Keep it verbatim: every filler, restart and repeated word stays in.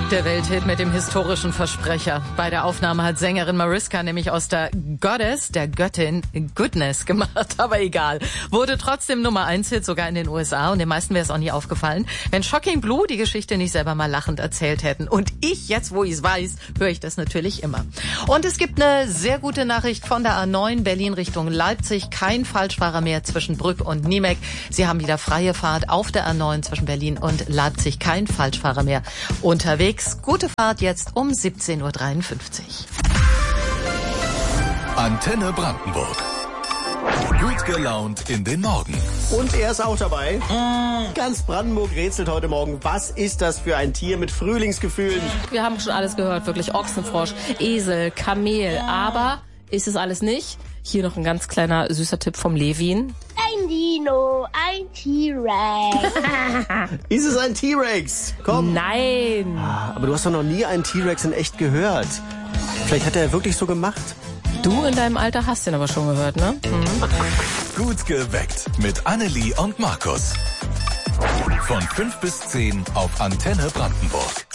Der Welthit mit dem historischen Versprecher. Bei der Aufnahme hat Sängerin Mariska nämlich aus der Goddess, der Göttin, Goodness gemacht, aber egal. Wurde trotzdem Nummer eins Hit, sogar in den U S A, und den meisten wäre es auch nie aufgefallen, wenn Shocking Blue die Geschichte nicht selber mal lachend erzählt hätten. Und ich, jetzt wo ich es weiß, höre ich das natürlich immer. Und es gibt eine sehr gute Nachricht von der A neun Berlin Richtung Leipzig. Kein Falschfahrer mehr zwischen Brück und Niemek. Sie haben wieder freie Fahrt auf der A neun zwischen Berlin und Leipzig. Kein Falschfahrer mehr unterwegs. Gute Fahrt jetzt um siebzehn Uhr dreiundfünfzig. Antenne Brandenburg. Gut gelaunt in den Morgen. Und er ist auch dabei. Mm. Ganz Brandenburg rätselt heute Morgen, was ist das für ein Tier mit Frühlingsgefühlen? Wir haben schon alles gehört, wirklich Ochsenfrosch, Esel, Kamel, aber ist es alles nicht? Hier noch ein ganz kleiner süßer Tipp vom Levin. Ein Dino, ein T-Rex. Ist es ein T-Rex? Komm. Nein. Aber du hast doch noch nie einen T-Rex in echt gehört. Vielleicht hat er wirklich so gemacht. Du in deinem Alter hast den aber schon gehört, ne? Mhm. Gut geweckt mit Annelie und Markus. Von fünf bis zehn auf Antenne Brandenburg.